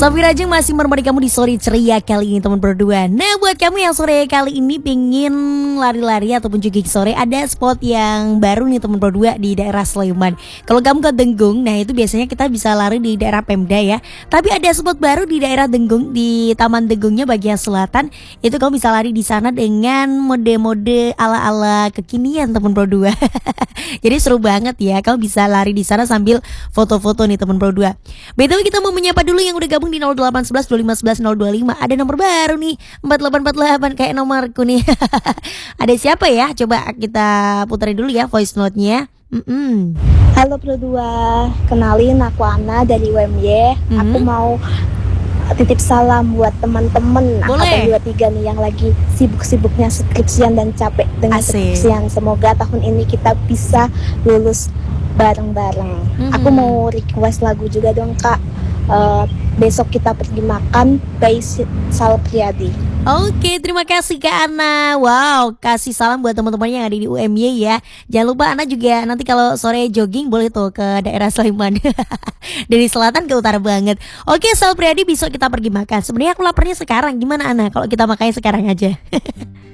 Sofi Rajeng masih menemani kamu di sore ceria kali ini teman berdua. Nah buat kamu yang sore kali ini pengen lari-lari ataupun jogging sore, ada spot yang baru nih teman berdua di daerah Sleman. Kalau kamu ke Denggung, nah itu biasanya kita bisa lari di daerah Pemda ya. Tapi ada spot baru di daerah Denggung, di Taman Denggungnya bagian selatan. Itu kamu bisa lari di sana dengan mode-mode ala-ala kekinian teman berdua. Jadi seru banget ya, kamu bisa lari di sana sambil foto-foto nih teman berdua. BTW kita mau menyapa dulu yang udah gabung di 0811 2511 025. Ada nomor baru nih 4848 kayak nomorku nih. Ada siapa ya? Coba kita puterin dulu ya voice note-nya. Halo berdua, kenalin aku Ana dari UMY. Aku mau titip salam buat teman-teman angkatan 23 nih yang lagi sibuk-sibuknya skripsian dan capek dengan skripsian. Semoga tahun ini kita bisa lulus bareng-bareng. Aku mau request lagu juga dong Kak. Besok kita pergi makan by Sal Priadi. Oke, terima kasih Kak Ana. Wow, kasih salam buat teman-teman yang ada di UMY ya. Jangan lupa Ana juga nanti kalau sore jogging boleh tuh ke daerah Sleman. Dari selatan ke utara banget. Oke, Sal Priadi besok kita pergi makan. Sebenarnya aku laparnya sekarang. Gimana Ana kalau kita makannya sekarang aja?